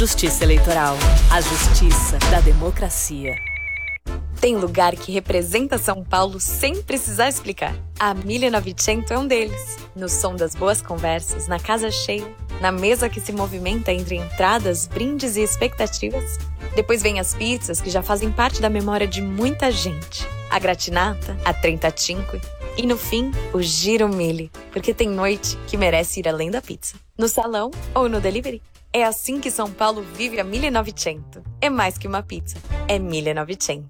Justiça Eleitoral. A justiça da democracia. Tem lugar que representa São Paulo sem precisar explicar. A 1900 é um deles. No som das boas conversas, na casa cheia, na mesa que se movimenta entre entradas, brindes e expectativas. Depois vem as pizzas que já fazem parte da memória de muita gente. A gratinata, a trentacinque e, no fim, o giro mille, porque tem noite que merece ir além da pizza. No salão ou no delivery. É assim que São Paulo vive a 1900. É mais que uma pizza, é 1900.